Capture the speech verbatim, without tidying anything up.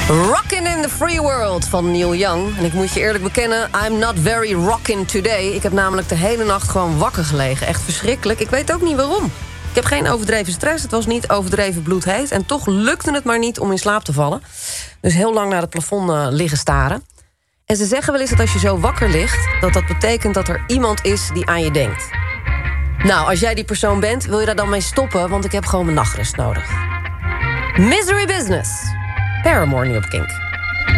Rockin' in the Free World van Neil Young. En ik moet je eerlijk bekennen, I'm not very rockin' today. Ik heb namelijk de hele nacht gewoon wakker gelegen. Echt verschrikkelijk. Ik weet ook niet waarom. Ik heb geen overdreven stress, het was niet overdreven bloedheet. En toch lukte het maar niet om in slaap te vallen. Dus heel lang naar het plafond uh, liggen staren. En ze zeggen wel eens dat als je zo wakker ligt, dat dat betekent dat er iemand is die aan je denkt. Nou, als jij die persoon bent, wil je daar dan mee stoppen, want ik heb gewoon mijn nachtrust nodig. Misery Business. Paramore nu op Kink.